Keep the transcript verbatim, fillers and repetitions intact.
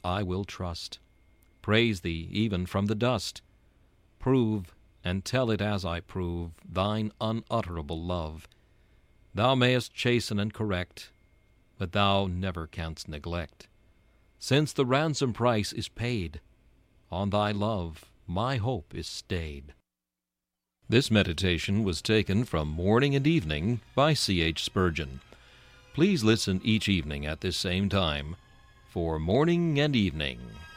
I will trust, praise thee even from the dust, prove, and tell it as I prove, thine unutterable love. Thou mayest chasten and correct, but thou never canst neglect. Since the ransom price is paid, on thy love my hope is stayed. This meditation was taken from Morning and Evening by C H Spurgeon. Please listen each evening at this same time for Morning and Evening.